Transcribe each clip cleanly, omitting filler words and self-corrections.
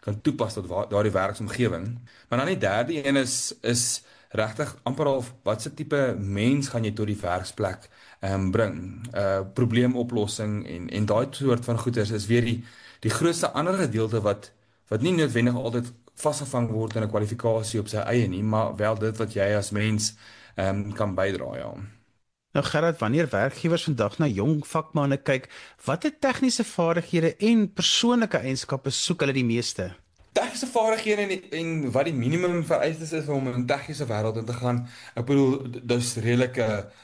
kan toepas tot daardie werksomgewing. Maar dan die derde een is regtig amper al wat se tipe mens gaan jy tot die werksplek bring. Probleemoplossing en daai soort van goeders is weer die grootste ander gedeelte wat nie noodwendig altyd vasgevang word in 'n kwalifikasie op sy eie nie, maar wel dit wat jy as mens kan bydra, ja. Nou Gerard, wanneer werkgewers vandag na jong vakmanne kyk, watter tegniese vaardighede en persoonlike eienskappe soek hulle die meeste? Tegniese vaardighede en wat die minimum vereistes is om in 'n tegniese wêreld in te gaan. Ek bedoel, dis redelik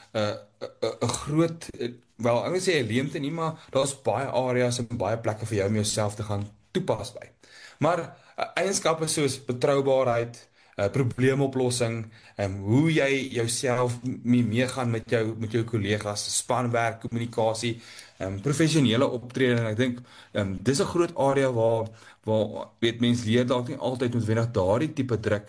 'n groot, wel, ek wil sê 'n leemte nie, maar daar's baie areas en baie plekke vir jou om jouself te gaan toepas by. Maar eienskappe soos betroubaarheid, probleemoplossing, hoe jy jouself meegaan met jou kollegas, spanwerk, kommunikasie, professionele optrede, en ek dink dis 'n groot area waar weet mens leer dalk nie altyd noodwendig daardie tipe druk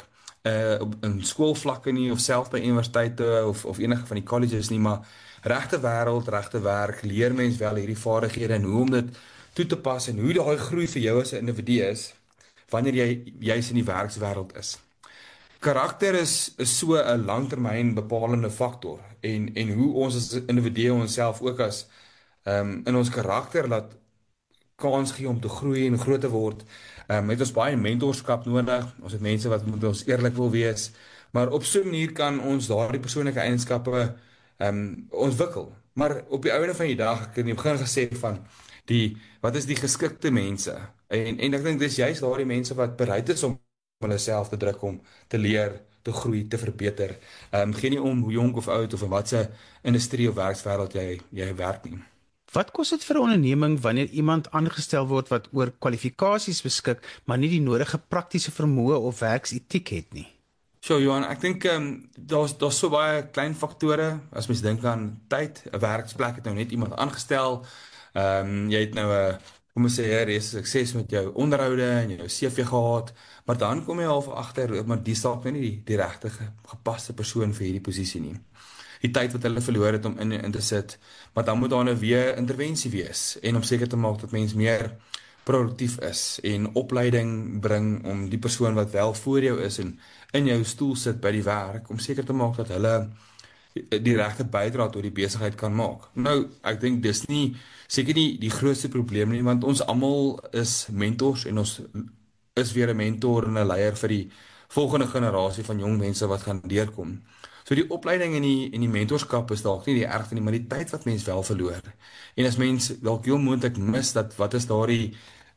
in skoolvlakke nie, of self by universiteite of enige van die colleges nie, maar regte wêreld, regte werk, leer mens wel hierdie vaardighede en hoe om dit toe te pas en hoe daai groei vir jou as 'n individu is wanneer jy juis in die werkswêreld is. Karakter is so 'n langtermyn bepalende faktor en hoe ons as individue onsself ook as in ons karakter laat kans gee om te groei en groot te word. Het ons baie mentorskap nodig. Ons het mense wat met ons eerlik wil wees, maar op so 'n manier kan ons daardie persoonlike eienskappe ontwikkel. Maar op die einde van die dag, ek het in die begin gesê van wat is die geskikte mense? En ek dink dis juist daardie mense wat bereid is om hulle self te druk om te leer, te groei, te verbeter. Geen nie om hoe jonk of oud of in watse industrie of werkswêreld jy werk nie. Wat kos dit vir 'n onderneming wanneer iemand aangestel word wat oor kwalifikasies beskik, maar nie die nodige praktiese vermoë of werksetiek het nie? So Johan, ek dink daar's so baie klein faktore as mens dink aan tyd. 'n Werksplek het nou net iemand aangestel. Jy het nou kom ons sê jy het sukses met jou onderhoude en jou CV gehad, maar dan kom jy half agter, maar dis dalk nie die regte gepaste persoon vir hierdie posisie nie. Die tyd wat hulle verloor het om in te sit, maar dan moet daar nou weer intervensie wees en om seker te maak dat mens meer produktief is en opleiding bring om die persoon wat wel voor jou is en in jou stoel sit by die werk, om seker te maak dat hulle die regte bydrae tot die besigheid kan maak. Nou, ek dink dis seker nie die grootste probleem nie, want ons almal is mentors en ons is weer 'n mentor en 'n leier vir die volgende generasie van jong mense wat gaan deurkom. So die opleiding en die mentorskap is dalk nie die ergste nie, maar die tyd wat mens wel verloor. En as mens dalk heel moontlik mis dat wat is daardie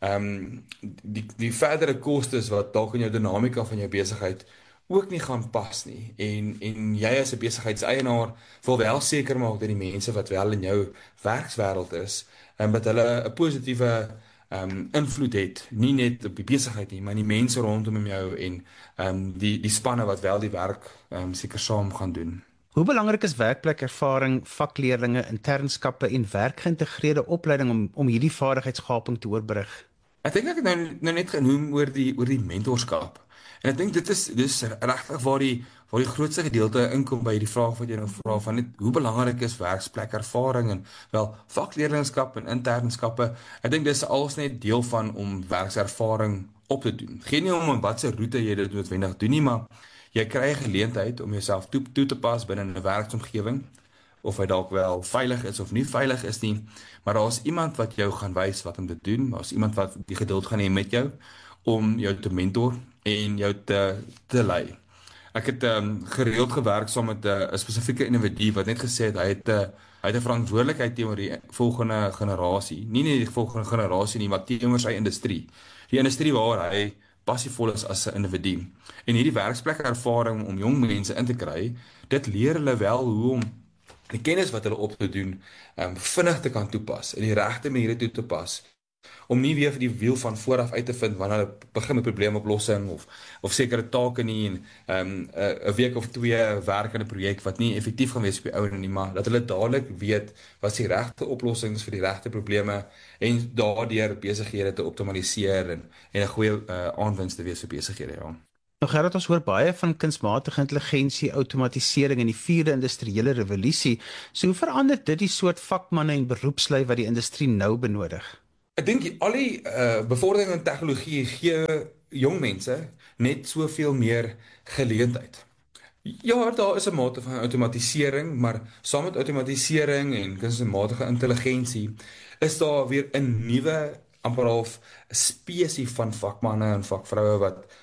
die verdere kostes wat dalk in jou dinamika van jou besigheid ook nie gaan pas nie. En jy as 'n besigheidseienaar wil wel seker maak dat die mense wat wel in jou werkswêreld is, dat hulle 'n positiewe invloed het, nie net op die besigheid nie, maar die mense rondom jou en die spanne wat wel die werk seker saam gaan doen. Hoe belangrik is werkplekervaring, vakleerlinge, internskappe en werkgeïntegreerde opleiding om hierdie vaardigheidsgaping te oorbrug? Ek dink ek het nou net genoem oor die mentorskap. En ek dink dis regtig waar die grootste gedeelte inkom by die vraag wat jy nou vra van net hoe belangrik is werksplekervaring en wel vakleerlingskap en internskappe. Ek dink dis alles net deel van om werkservaring op te doen. Geen nie om watse roete jy dit noodwendig doen nie, maar jy kry 'n geleentheid om jouself toe te pas binne 'n werksomgewing, of hy dalk wel veilig is of nie veilig is nie, maar daar's iemand wat jou gaan wys wat om te doen, daar's iemand wat die geduld gaan hê met jou om jou te mentor en jou te lei. Ek het gereeld gewerk saam met 'n spesifieke individu wat net gesê het hy het 'n verantwoordelikheid teenoor die volgende generasie, nie net die volgende generasie nie, maar teenoor sy industrie. Die industrie waar hy passievol is as 'n individu. En hierdie werksplekervaring om jong mense in te kry, dit leer hulle wel hoe om die kennis wat hulle op te doen, vinnig te kan toepas, in die regte maniere toe te pas, om nie weer die wiel van vooraf uit te vind wanneer hulle begin met probleemoplossing of sekere take nie en 'n week of 2 werk aan 'n projek wat nie effektief gaan wees op die ou en nie, maar dat hulle dadelik weet wat die regte oplossings vir die regte probleme en daardeur besighede te optimaliseer en 'n goeie aanwinst te wees vir besighede, ja. Nou Gerard, ons hoor baie van kunsmatige intelligensie, outomatisering en die 4de industriële revolusie. So hoe verander dit die soort vakmanne en beroepslui wat die industrie nou benodig? Ek dink al die bevordering in tegnologie gee jong mense net soveel meer geleentheid. Ja, daar is 'n mate van outomatisering, maar saam met outomatisering en kunsmatige intelligensie is daar weer 'n nuwe amper half spesie van vakmanne en vakvroue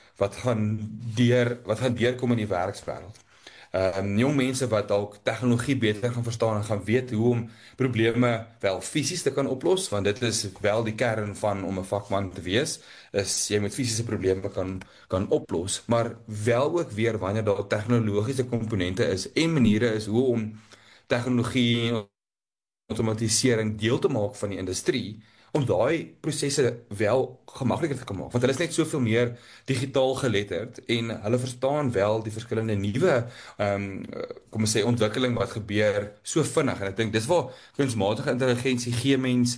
wat gaan deurkom in die werkswêreld. Jong mense wat dalk tegnologie beter gaan verstaan en gaan weet hoe om probleme wel fisies te kan oplos, want dit is wel die kern van om 'n vakman te wees, is jy moet fisiese probleme kan oplos, maar wel ook weer wanneer daar tegnologiese komponente is en maniere is hoe om tegnologie en outomatisering deel te maak van die industrie om daai prosesse wel gemakliker te kan maak, want hulle is net soveel meer digitaal geletterd en hulle verstaan wel die verskillende nuwe kom ons sê ontwikkeling wat gebeur so vinnig, en ek dink dis waar kunsmatige intelligensie gee mens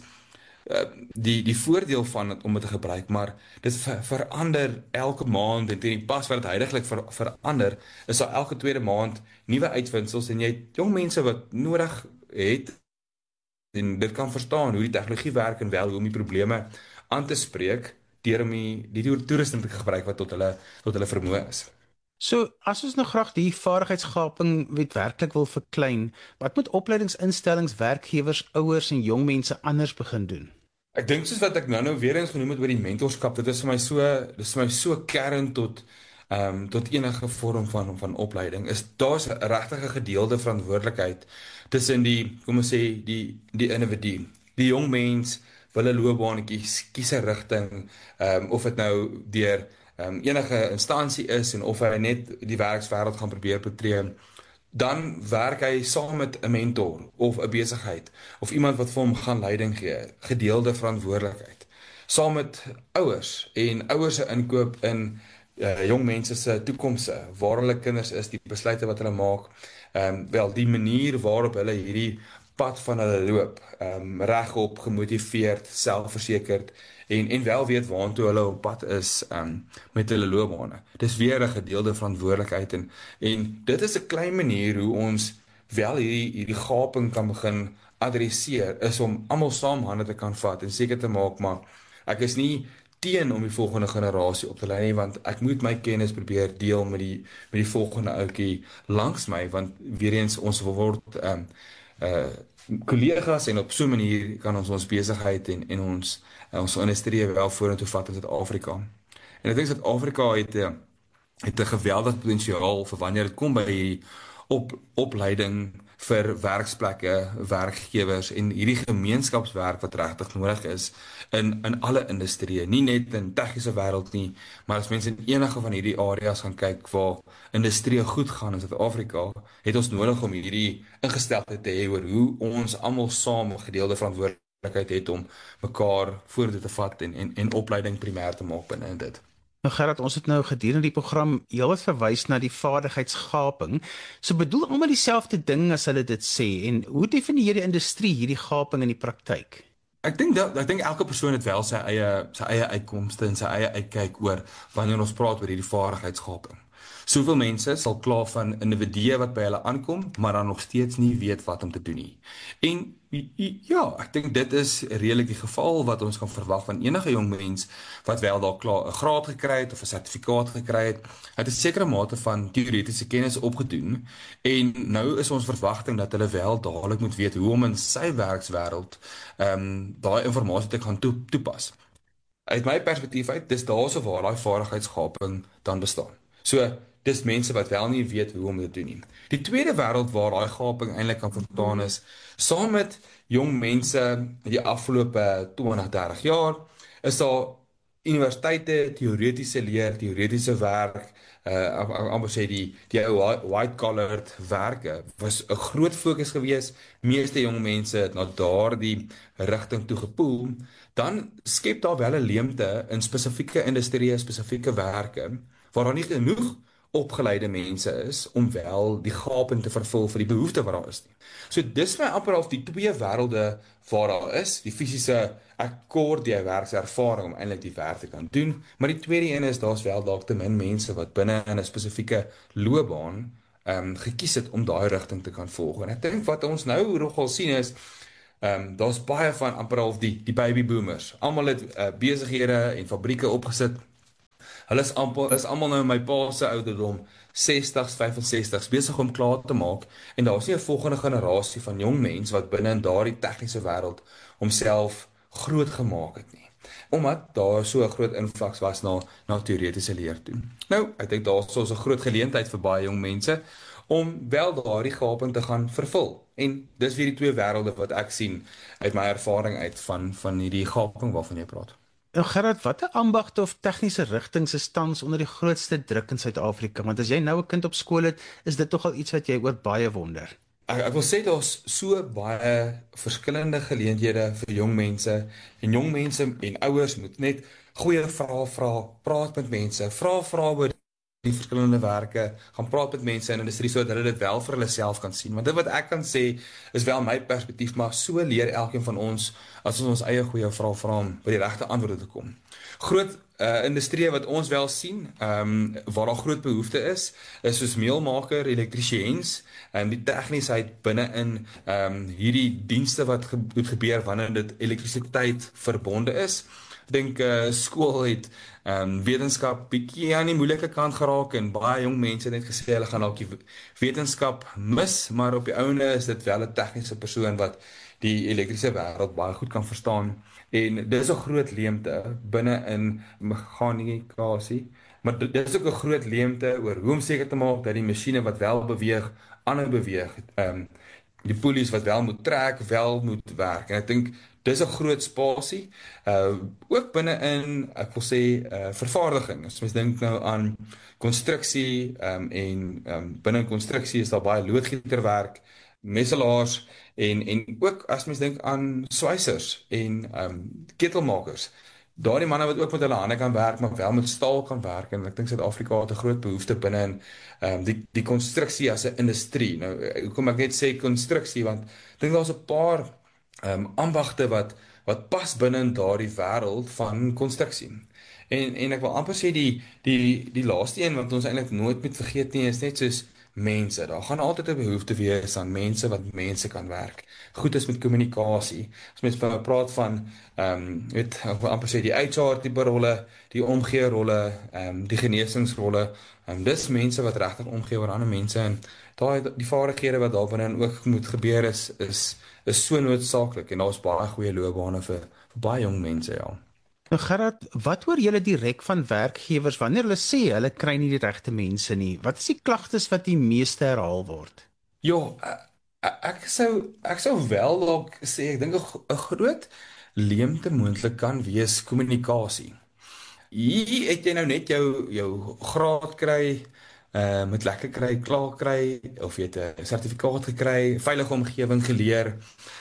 die voordeel van het om dit te gebruik, maar dit verander elke maand en teen die pas wat dit heidaglik verander, is daar elke tweede maand nuwe uitvindsels en jy het jong mense wat nodig het en dit kan verstaan hoe die tegnologie werk en wel hoe om die probleme aan te spreek deur om die toerusting te gebruik wat tot hulle vermoë is. So, as ons nou graag die vaardigheidsgaping werklik wil verklein, wat moet opleidingsinstellings, werkgewers, ouers en jong mense anders begin doen? Ek dink soos wat ek nou weer eens genoem het oor die mentorskap, dit is vir my so kern tot enige vorm van opleiding. Daar's regtig 'n gedeelde verantwoordelikheid tussen kom ons sê die individu. Die jong mens wil 'n loopbaan kies 'n rigting, of dit nou deur enige instansie is en of hy net die werkswêreld gaan probeer betree, dan werk hy saam met 'n mentor of 'n besigheid of iemand wat vir hom gaan leiding gee, gedeelde verantwoordelikheid. Saam met ouers en ouers se inkoop in jong mense se toekomse, waar hulle kinders is, die besluite wat hulle maak, wel die manier waarop hulle hierdie pad van hulle loop, regop, gemotiveerd, selfversekerd en wel weet waantoe hulle op pad is met hulle loopbane. Dis weer 'n gedeelde verantwoordelikheid en dit is 'n klein manier hoe ons wel hierdie gaping kan begin adresseer, is om almal saam hande te kan vat en seker te maak, maar ek is nie teen om die volgende generasie op te lei nie, want ek moet my kennis probeer deel met die volgende ouetjie langs my, want weer eens ons word kollegas en op so 'n manier kan ons besigheid en ons industrie wel vorentoe vat in Suid-Afrika. En ek dink Suid-Afrika het 'n geweldige potensiaal vir wanneer dit kom by die opleiding vir werksplekke, werkgewers en hierdie gemeenskapswerk wat regtig nodig is in alle industrieë, nie net in tegniese wêreld nie, maar as mense in enige van hierdie areas gaan kyk waar industrie goed gaan in Suid-Afrika, het ons nodig om hierdie ingesteldheid te hê oor hoe ons almal saam 'n gedeelde verantwoordelikheid het om mekaar vorentoe te vat en opleiding primêr te maak binne dit. Nou Gerard, ons het nou gedurende die program heelwat verwys na die vaardigheidsgaping. So bedoel almal dieselfde ding as hulle dit sê, en hoe definieer die industrie hierdie gaping in die praktyk? Ek dink elke persoon het wel sy eie uitkomste en sy eie uitkyk oor wanneer ons praat oor hierdie vaardigheidsgaping. Soveel mense sal kla van individue wat by hulle aankom, maar dan nog steeds nie weet wat om te doen nie. En ja, ek dink dit is redelik die geval wat ons kan verwag van enige jong mens wat wel dalk klaar 'n graad gekry het of 'n sertifikaat gekry het. Hy het 'n sekere mate van teoretiese kennis opgedoen en nou is ons verwagting dat hulle wel dadelik moet weet hoe om in sy werkswêreld daai inligting te gaan toepas. Uit my perspektief uit, dis daarso waar daai vaardigheidsgaping dan bestaan. So dis mense wat wel nie weet hoe om dit te doen nie. Die tweede wêreld waar daai gaping eintlik kan verstaan is, saam met jong mense die afgelope 20, 30 jaar, is daar universiteite, teoretiese leer, teoretiese werk, amper sê die white-collared werke, was 'n groot fokus gewees. Meeste jong mense het na daardie rigting toe gepoel. Dan skep daar wel 'n leemte in spesifieke industrieë, spesifieke werke, waar daar nie genoeg opgeleide mense is om wel die gaping te vervul vir die behoefte wat daar is nie. So dis my amper half die twee wêrelde waar daar is, die fisiese akkoord, die werkservaring om eintlik die werk te kan doen, maar die tweede een is daar's wel dalk te min mense wat binne in 'n spesifieke loopbaan gekies het om daai rigting te kan volg. En ek dink wat ons nou nogal sien is Daar's baie van amper half die baby boomers. Almal het besighede en fabrieke opgesit. Hulle is almal nou in my pa se ouderdom, 60s, 65s, besig om klaar te maak en daar's nie 'n volgende generasie van jong mense wat binne in daardie tegniese wêreld homself groot gemaak het nie. Omdat daar so 'n groot invloed was na teoretiese leer toe. Nou, ek dink daar's so 'n groot geleentheid vir baie jong mense om wel daardie gaping te gaan vervul. En dis weer die twee wêrelde wat ek sien uit my ervaring uit van hierdie gaping waarvan jy praat. Nou Gerard, watter ambagte of tegniese rigtings is tans onder die grootste druk in Suid-Afrika? Want as jy nou 'n kind op skool het, is dit tog al iets wat jy oor baie wonder. Ek wil sê daar's so baie verskillende geleenthede vir jong mense en jong mense en ouers moet net goeie vrae vra, praat met mense, vra oor die verskillende werke, gaan praat met mense in die industrie sodat hulle dit wel vir hulle self kan sien. Want dit wat ek kan sê is wel my perspektief, maar so leer elkeen van ons as ons eie goeie vrae vra om by die regte antwoorde te kom. Groot industrie wat ons wel sien, waar daar groot behoefte is soos meelmaker, elektriesiëns, die tegniesheid binne in hierdie dienste wat moet gebeur wanneer dit elektrisiteit verbonde is. Ek dink skool het wetenskap bietjie aan die moeilike kant geraak en baie jong mense het net gesê hulle gaan dalk die wetenskap mis, maar op die ouene is dit wel 'n tegniese persoon wat die elektriese wêreld baie goed kan verstaan. En dis 'n groot leemte binne in meganikasie, maar dit is ook 'n groot leemte oor hoe om seker te maak dat die masjiene wat wel beweeg, aanhou beweeg. Die polies wat wel moet trek, wel moet werk. En ek dink dis 'n groot spasie. Ook binne in, ek wil sê, vervaardiging. As mens dink nou aan konstruksie binne in konstruksie is daar baie loodgieterwerk, messelaars en ook as mens dink aan swysers en ketelmakers. Daardie manne wat ook met hulle hande kan werk, maar wel met staal kan werk en ek dink Suid-Afrika het 'n groot behoefte binne in die konstruksie as 'n industrie. Nou, hoekom ek net sê konstruksie, want ek dink daar's 'n paar ambagte wat pas binne in daardie wêreld van konstruksie. En ek wil amper sê die laaste een wat ons eintlik nooit moet vergeet nie is net soos mense. Daar gaan altyd 'n behoefte wees aan mense wat mense kan werk. Goed is met kommunikasie. As mens praat van ek wil amper sê die HR tipe rolle, die omgee rolle, die genesingsrolle, dis mense wat regtig omgee oor ander mense en die vaardighede wat daar binne ook moet gebeur is so noodsaaklik en daar's baie goeie loopbane vir baie jong mense, ja. Nou Gerard, wat hoor julle direk van werkgewers wanneer hulle sê hulle kry nie die regte mense nie? Wat is die klagtes wat die meeste herhaal word? Ja, ek sou wel dalk sê ek dink 'n groot leemte moontlik kan wees kommunikasie. Hier het jy nou net jou graad kry, met lekker kry, klaar kry of jy het 'n sertifikaat gekry, veilige omgewing geleer,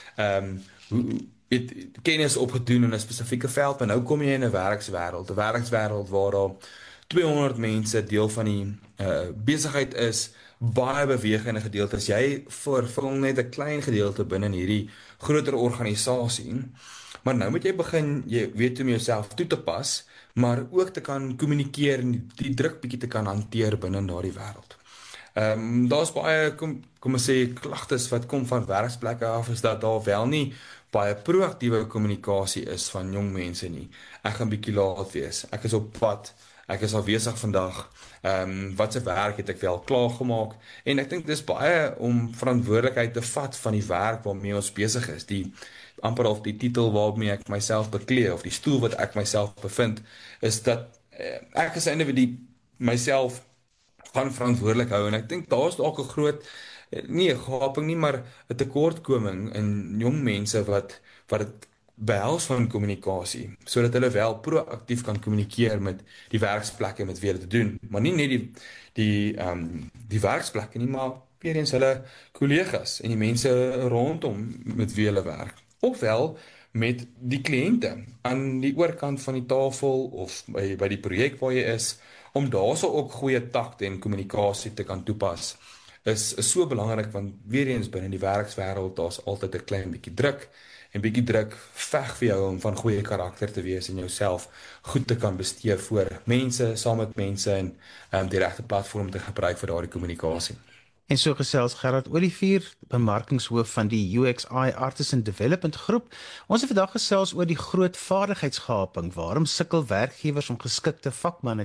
het kennis opgedoen in 'n spesifieke veld, maar nou kom jy in 'n werkswêreld waar daar 200 mense deel van die besigheid is, baie bewegende gedeeltes. Jy vervul net 'n klein gedeelte binne in hierdie groter organisasie. Maar nou moet jy begin, jy weet om jouself toe te pas, maar ook te kan kommunikeer en die druk bietjie te kan hanteer binne in daardie wêreld. Daar's baie kom ons sê klagtes wat kom van werksplekke af is dat daar wel nie baie proaktiewe kommunikasie is van jong mense nie. Ek gaan bietjie laat wees. Ek is op pad. Ek is afwesig vandag. Wat se werk het ek wel klaar gemaak? En ek dink dis baie om verantwoordelikheid te vat van die werk waarmee ons besig is. Die amper of die titel waarmee ek myself beklee of die stoel wat ek myself bevind, is dat ek as 'n individu myself gaan verantwoordelik hou en ek dink daar's dalk 'n groot nie 'n gaping nie, maar 'n tekortkoming in jong mense wat dit behels van kommunikasie, sodat hulle wel proaktief kan kommunikeer met die werksplekke met wie hulle te doen, maar nie net die werksplekke nie, maar weer eens hulle kollegas en die mense rondom met wie hulle werk. Ofwel met die kliënte aan die oorkant van die tafel of by die projek waar jy is, om daarso ook goeie takte en kommunikasie te kan toepas, is so belangrik, want weer eens binne die werkswêreld, daar's altyd 'n klein bietjie druk, en bietjie druk veg vir jou om van goeie karakter te wees en jouself goed te kan bestee voor mense, saam met mense en die regte platform te gebruik vir daardie kommunikasie. En so gesels Gerard Olivier, bemarkingshoof van die UXI Artisan Development Groep. Ons het vandag gesels oor die groot vaardigheidsgaping. Waarom sukkel werkgewers om geskikte vakmanne